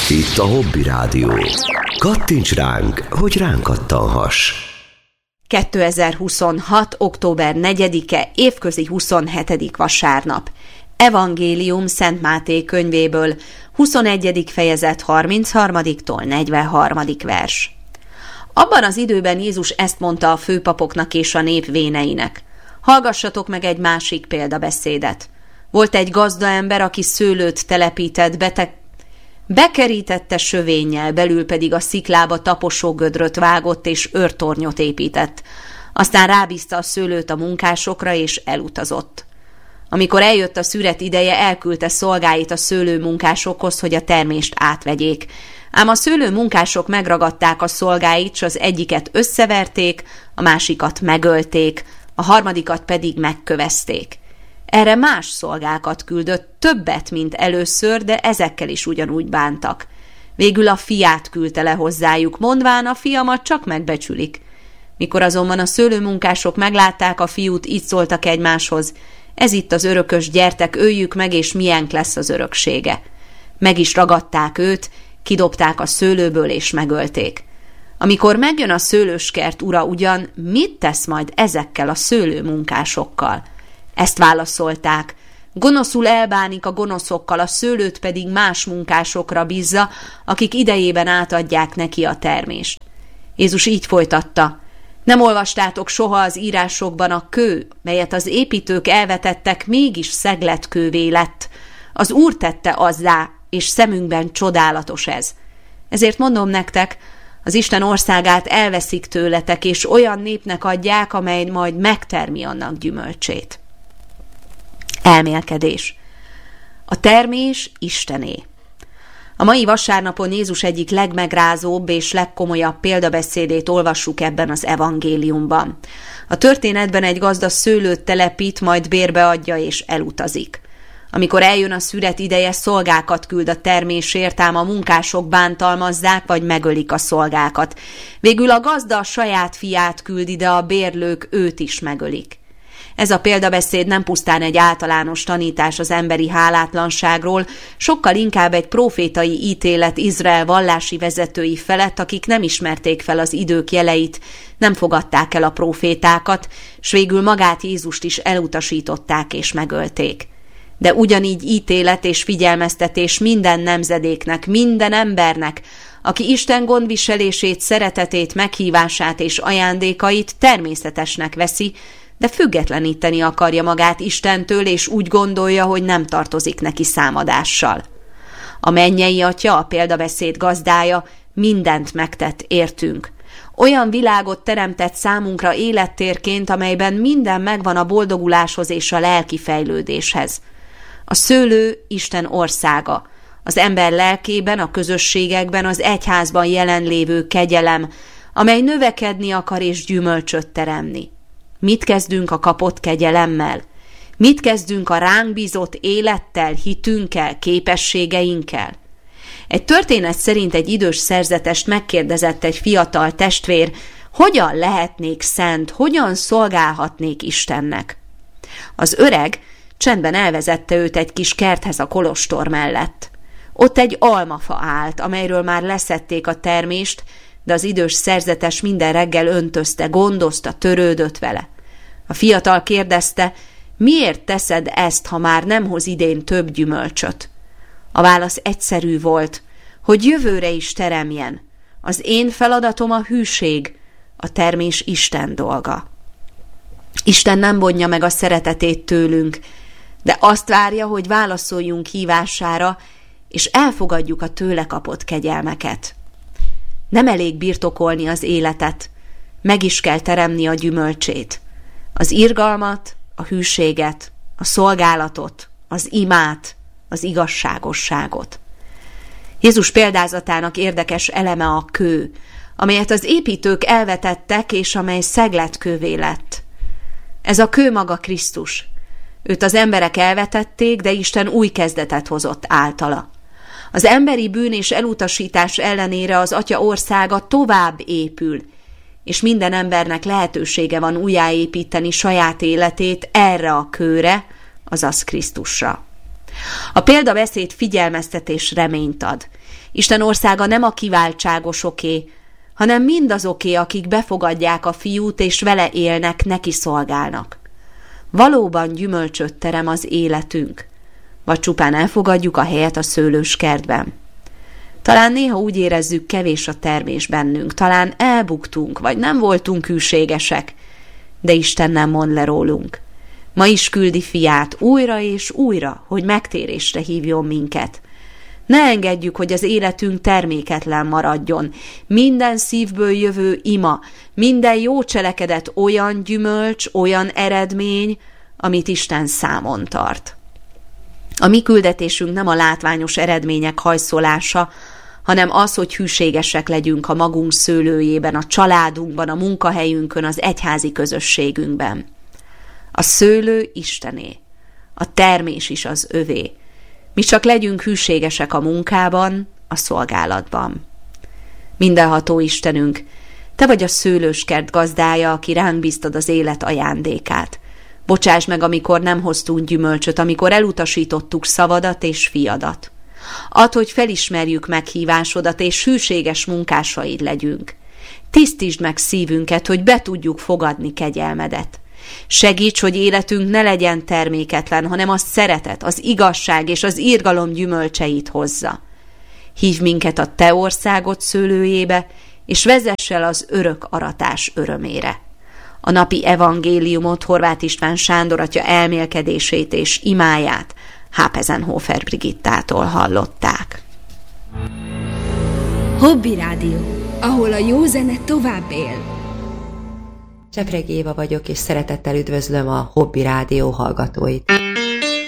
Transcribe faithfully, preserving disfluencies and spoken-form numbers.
Itt a Hobby Rádió. Kattints ránk, hogy ránk kattanhass. kétezer-huszonhat. október negyedike, évközi huszonhetedik vasárnap. Evangélium Szent Máté könyvéből, huszonegyedik fejezet harmincharmadiktól negyvenharmadik vers. Abban az időben Jézus ezt mondta a főpapoknak és a nép véneinek: hallgassatok meg egy másik példabeszédet. Volt egy gazdaember, aki szőlőt telepített, beteg bekerítette sövénnyel, belül pedig a sziklába taposó gödröt vágott és őrtornyot épített. Aztán rábízta a szőlőt a munkásokra, és elutazott. Amikor eljött a szüret ideje, elküldte szolgáit a szőlőmunkásokhoz, hogy a termést átvegyék. Ám a szőlőmunkások megragadták a szolgáit, s az egyiket összeverték, a másikat megölték, a harmadikat pedig megkövezték. Erre más szolgákat küldött, többet, mint először, de ezekkel is ugyanúgy bántak. Végül a fiát küldte le hozzájuk, mondván: a fiamat csak megbecsülik. Mikor azonban a szőlőmunkások meglátták a fiút, így szóltak egymáshoz: ez itt az örökös, gyertek, öljük meg, és milyenk lesz az öröksége. Meg is ragadták őt, kidobták a szőlőből, és megölték. Amikor megjön a szőlőskert ura, ugyan mit tesz majd ezekkel a szőlőmunkásokkal? Ezt válaszolták: gonoszul elbánik a gonoszokkal, a szőlőt pedig más munkásokra bízza, akik idejében átadják neki a termést. Jézus így folytatta: nem olvastátok soha az írásokban, a kő, melyet az építők elvetettek, mégis szegletkővé lett. Az Úr tette azzá, és szemünkben csodálatos ez. Ezért mondom nektek, az Isten országát elveszik tőletek, és olyan népnek adják, amely majd megtermi annak gyümölcsét. Elmélkedés. A termés Istené. A mai vasárnapon Jézus egyik legmegrázóbb és legkomolyabb példabeszédét olvassuk ebben az evangéliumban. A történetben egy gazda szőlőt telepít, majd bérbe adja és elutazik. Amikor eljön a szüret ideje, szolgákat küld a termésért, ám a munkások bántalmazzák vagy megölik a szolgákat. Végül a gazda a saját fiát küldi, de a bérlők őt is megölik. Ez a példabeszéd nem pusztán egy általános tanítás az emberi hálátlanságról, sokkal inkább egy prófétai ítélet Izrael vallási vezetői felett, akik nem ismerték fel az idők jeleit, nem fogadták el a prófétákat, s végül magát Jézust is elutasították és megölték. De ugyanígy ítélet és figyelmeztetés minden nemzedéknek, minden embernek, aki Isten gondviselését, szeretetét, meghívását és ajándékait természetesnek veszi, de függetleníteni akarja magát Istentől, és úgy gondolja, hogy nem tartozik neki számadással. A mennyei Atya, a példabeszéd gazdája, mindent megtett értünk. Olyan világot teremtett számunkra élettérként, amelyben minden megvan a boldoguláshoz és a lelki fejlődéshez. A szőlő Isten országa, az ember lelkében, a közösségekben, az egyházban jelenlévő kegyelem, amely növekedni akar és gyümölcsöt teremni. Mit kezdünk a kapott kegyelemmel? Mit kezdünk a ránk bízott élettel, hitünkkel, képességeinkkel? Egy történet szerint egy idős szerzetest megkérdezett egy fiatal testvér: hogyan lehetnék szent, hogyan szolgálhatnék Istennek? Az öreg csendben elvezette őt egy kis kerthez a kolostor mellett. Ott egy almafa állt, amelyről már leszedték a termést, de az idős szerzetes minden reggel öntözte, gondozta, törődött vele. A fiatal kérdezte: miért teszed ezt, ha már nem hoz idén több gyümölcsöt? A válasz egyszerű volt: hogy jövőre is teremjen. Az én feladatom a hűség, a termés Isten dolga. Isten nem vonja meg a szeretetét tőlünk, de azt várja, hogy válaszoljunk hívására, és elfogadjuk a tőle kapott kegyelmeket. Nem elég birtokolni az életet, meg is kell teremni a gyümölcsét. Az irgalmat, a hűséget, a szolgálatot, az imát, az igazságosságot. Jézus példázatának érdekes eleme a kő, amelyet az építők elvetettek, és amely szegletkővé lett. Ez a kő maga Krisztus. Őt az emberek elvetették, de Isten új kezdetet hozott általa. Az emberi bűn és elutasítás ellenére az Atya országa tovább épül, és minden embernek lehetősége van újjáépíteni saját életét erre a kőre, azaz Krisztusra. A példabeszéd figyelmeztetés reményt ad. Isten országa nem a kiváltságosoké, hanem mindazoké, akik befogadják a fiút, és vele élnek, neki szolgálnak. Valóban gyümölcsöt terem az életünk, vagy csupán elfogadjuk a helyet a szőlőskertben. Talán néha úgy érezzük, kevés a termés bennünk, talán elbuktunk, vagy nem voltunk hűségesek, de Isten nem mond le rólunk. Ma is küldi fiát újra és újra, hogy megtérésre hívjon minket. Ne engedjük, hogy az életünk terméketlen maradjon. Minden szívből jövő ima, minden jó cselekedet olyan gyümölcs, olyan eredmény, amit Isten számon tart. A mi küldetésünk nem a látványos eredmények hajszolása, hanem az, hogy hűségesek legyünk a magunk szőlőjében, a családunkban, a munkahelyünkön, az egyházi közösségünkben. A szőlő Istené, a termés is az övé. Mi csak legyünk hűségesek a munkában, a szolgálatban. Mindenható Istenünk, Te vagy a szőlőskert gazdája, aki ránk bíztad az élet ajándékát. Bocsáss meg, amikor nem hoztunk gyümölcsöt, amikor elutasítottuk szavadat és fiadat. Add, hogy felismerjük meghívásodat, és hűséges munkásaid legyünk. Tisztítsd meg szívünket, hogy be tudjuk fogadni kegyelmedet. Segíts, hogy életünk ne legyen terméketlen, hanem a szeretet, az igazság és az irgalom gyümölcseit hozza. Hívj minket a Te országod szőlőjébe, és vezess el az örök aratás örömére. A napi evangéliumot Horváth István Sándor atya elmélkedését és imáját Hápezenhofer Brigittától hallották. Hobby Rádió, ahol a jó zene tovább él. Csepregi Éva vagyok, és szeretettel üdvözlöm a Hobby Rádió hallgatóit.